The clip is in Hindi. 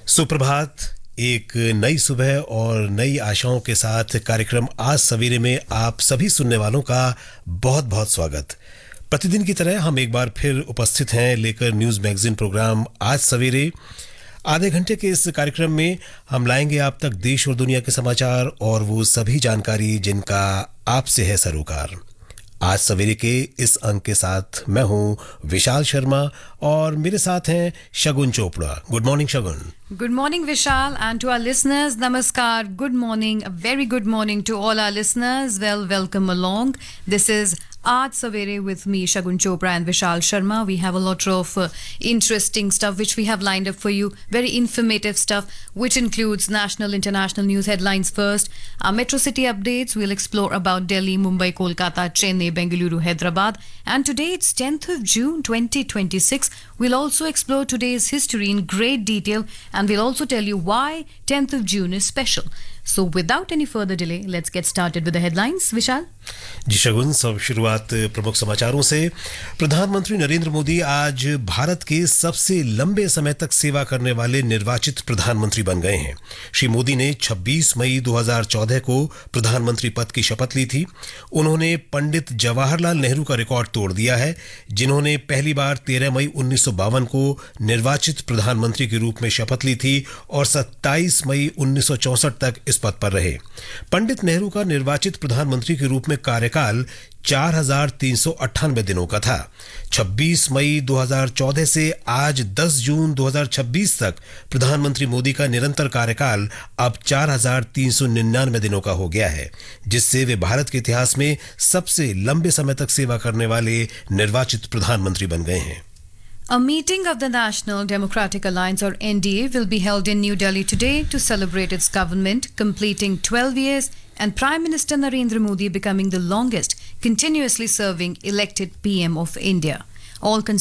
सुप्रभात। एक नई सुबह और नई आशाओं के साथ कार्यक्रम आज सवेरे में आप सभी सुनने वालों का बहुत बहुत स्वागत। प्रतिदिन की तरह हम एक बार फिर उपस्थित हैं लेकर न्यूज मैगजीन प्रोग्राम आज सवेरे। आधे घंटे के इस कार्यक्रम में हम लाएंगे आप तक देश और दुनिया के समाचार और वो सभी जानकारी जिनका आपसे है सरोकार। आज सवेरे के इस अंक के साथ मैं हूं विशाल शर्मा और मेरे साथ हैं शगुन Chopra. Good morning Shagun. Good morning, Vishal, and to our listeners, namaskar, good morning, a very good morning to all our listeners. Well, welcome along. This is Aaj Savere with me, Shagun Chopra and Vishal Sharma. We have a lot of interesting stuff which we have lined up for you. Very informative stuff which includes national, international news headlines first. Our metro city updates, we'll explore about Delhi, Mumbai, Kolkata, Chennai, Bengaluru, Hyderabad. And today it's 10th of June 2026. We'll also explore today's history in great detail and we'll also tell you why 10th of June is special. So without any further delay, let's get started with the headlines. Vishal? जी शगुन, सब शुरुआत प्रमुख समाचारों से। प्रधानमंत्री नरेंद्र मोदी आज भारत के सबसे लंबे समय तक सेवा करने वाले निर्वाचित प्रधानमंत्री बन गए हैं। श्री मोदी ने 26 मई 2014 को प्रधानमंत्री पद की शपथ ली थी। उन्होंने पंडित जवाहरलाल नेहरू का रिकॉर्ड तोड़ दिया है, जिन्होंने पहली बार 13 मई 1952 को निर्वाचित प्रधानमंत्री के रूप में शपथ ली थी और 27 मई 1964 तक इस पद पर रहे। पंडित नेहरू का निर्वाचित प्रधानमंत्री के रूप में कार्यकाल 4398 दिनों का था। 26 मई 2014 से आज 10 जून 2026 तक प्रधानमंत्री मोदी का निरंतर कार्यकाल अब 4399 दिनों का हो गया है, जिससे वे भारत के इतिहास में सबसे लंबे समय तक सेवा करने वाले निर्वाचित प्रधानमंत्री बन गए हैं। A meeting of the National Democratic Alliance or NDA will be held in New Delhi today to celebrate its government completing 12 years and Prime Minister Narendra Modi becoming the longest continuously serving elected PM of India. All